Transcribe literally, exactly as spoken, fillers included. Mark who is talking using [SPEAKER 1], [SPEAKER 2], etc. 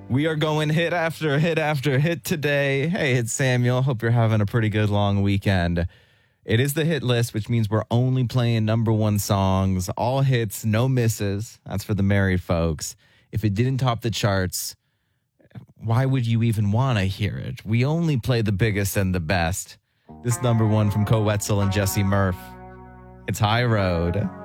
[SPEAKER 1] We are going hit after hit after hit today. Hey, it's Samuel. Hope you're having a pretty good long weekend. It is the hit list, which means we're only playing number one songs, all hits, no misses. That's for the married folks. If it didn't top the charts, why would you even want to hear it? We only play the biggest and the best. This number one from Ko Wetzel and Jesse Murph. It's High Road.